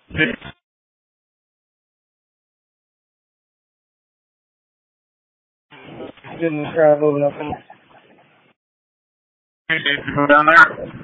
Didn't travel nothing. Did you go down there?